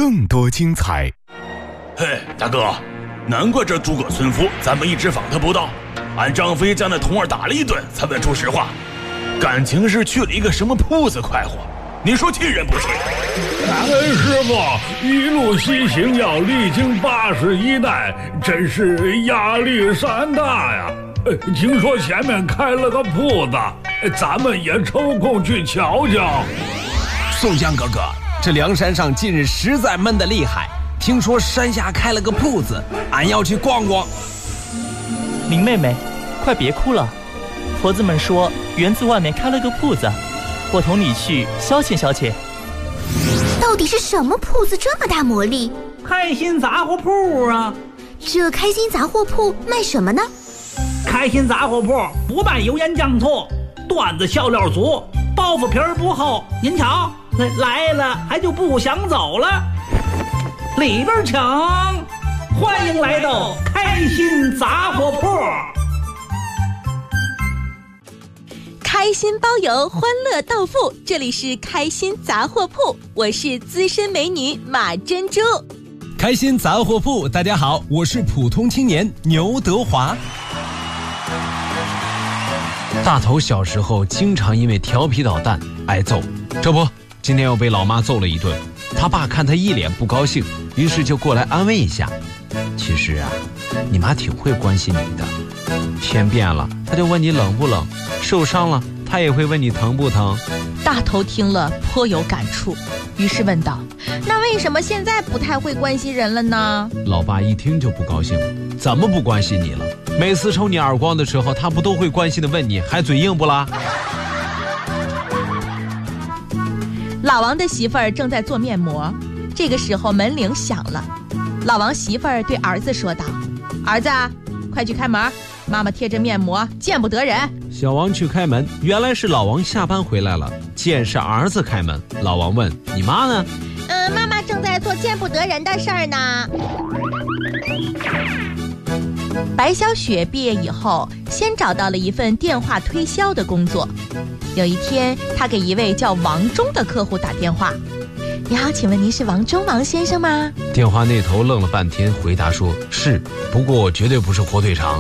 更多精彩。 嘿，大哥，难怪这诸葛村夫咱们一直访他不到，俺张飞将那童儿打了一顿才问出实话，感情是去了一个什么铺子快活，你说气人不气？ 师傅一路西行要历经81代，真是压力山大呀。听说前面开了个铺子，咱们也抽空去瞧瞧。 宋江哥哥，这梁山上近日实在闷得厉害，听说山下开了个铺子，俺要去逛逛。 林妹妹，快别哭了，婆子们说园子外面开了个铺子，我同你去消遣消遣。 到底是什么铺子这么大魔力？ 开心杂货铺啊！ 这开心杂货铺卖什么呢？ 开心杂货铺不卖油盐酱醋，段子笑料足，包袱皮儿不厚。您瞧，来了还就不想走了。里边请，欢迎来到开心杂货铺。 开心包邮，欢乐到付，这里是开心杂货铺，我是资深美女马珍珠。 开心杂货铺，大家好，我是普通青年牛德华。大头小时候经常因为调皮捣蛋挨揍，这不，今天又被老妈揍了一顿。他爸看他一脸不高兴，于是就过来安慰一下。其实啊，你妈挺会关心你的。天变了，他就问你冷不冷；受伤了，他也会问你疼不疼。 大头听了颇有感触，于是问道：那为什么现在不太会关心人了呢？ 老爸一听就不高兴了，怎么不关心你了？每次抽你耳光的时候，他不都会关心的问你，还嘴硬不啦？ 老王的媳妇儿正在做面膜，这个时候门铃响了。老王媳妇儿对儿子说道：儿子，快去开门，妈妈贴着面膜见不得人。 小王去开门，原来是老王下班回来了，见是儿子开门，老王问：你妈呢？ 妈妈正在做见不得人的事儿呢。白小雪毕业以后，先找到了一份电话推销的工作。有一天，她给一位叫王忠的客户打电话：你好，请问您是王忠王先生吗？ 电话那头愣了半天，回答说：是，不过绝对不是火腿肠。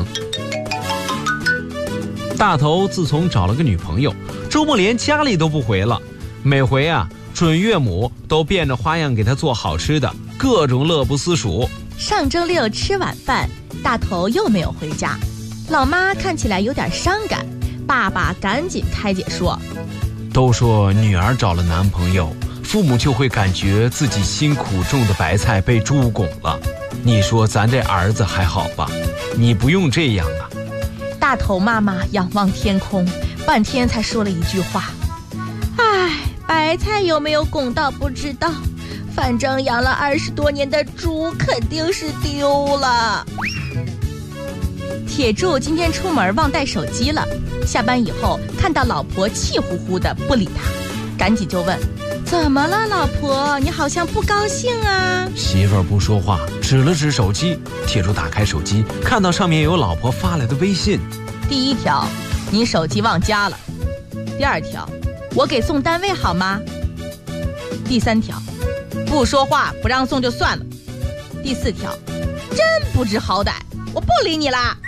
大头自从找了个女朋友，周末连家里都不回了，每回啊，准岳母都变着花样给他做好吃的，各种乐不思蜀。 上周六吃晚饭，大头又没有回家，老妈看起来有点伤感，爸爸赶紧开解说： 都说女儿找了男朋友，父母就会感觉自己辛苦种的白菜被猪拱了。你说咱这儿子还好吧？你不用这样啊。 大头妈妈仰望天空，半天才说了一句话：唉，白菜有没有拱到不知道，反正养了20多年的猪肯定是丢了。铁柱今天出门忘带手机了，下班以后看到老婆气呼呼的不理他，赶紧就问：怎么了老婆，你好像不高兴啊？ 媳妇儿不说话，指了指手机。铁柱打开手机，看到上面有老婆发来的微信： 第1条，你手机忘家了；第2条，我给送单位好吗？第3条，不说话不让送就算了；第4条，真不知好歹，我不理你啦。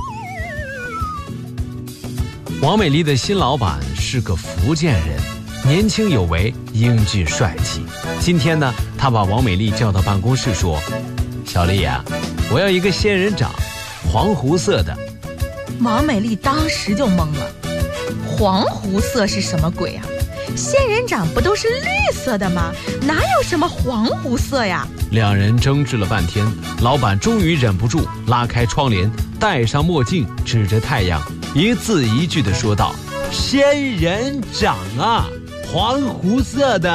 王美丽的新老板是个福建人，年轻有为，英俊帅气。今天呢，他把王美丽叫到办公室说：小丽啊，我要一个仙人掌，黄胡色的。 王美丽当时就懵了，黄胡色是什么鬼啊？仙人掌不都是绿色的吗？哪有什么黄胡色呀？ 两人争执了半天，老板终于忍不住拉开窗帘，戴上墨镜，指着太阳，一字一句地说道：仙人掌啊，黄胡色的。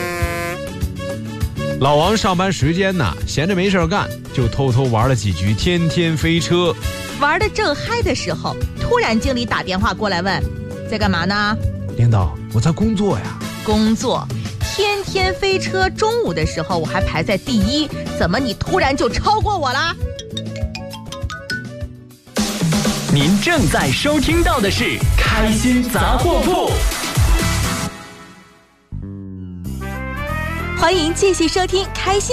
老王上班时间呢，闲着没事干，就偷偷玩了几局天天飞车。 玩得正嗨的时候，突然经理打电话过来问：在干嘛呢？ 领导，我在工作呀。 工作？天天飞车中午的时候我还排在第1，怎么你突然就超过我啦？ 您正在收听到的是开心杂货铺。 欢迎继续收听开心